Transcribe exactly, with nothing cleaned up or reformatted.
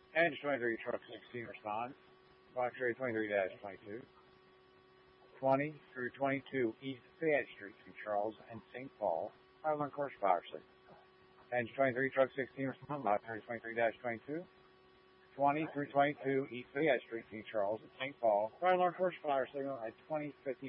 Engine twenty-three, truck sixteen responds. Box rate twenty-three dash twenty-two. twenty through twenty-two East Fayette Street from Charles and Saint Paul. Fire alarm course fire signal. Engine twenty-three, truck sixteen responds. Box rate twenty-three dash twenty-two. twenty through twenty-two East Fayette Street, Saint Charles and Saint Paul. Fire alarm course fire signal at twenty fifty.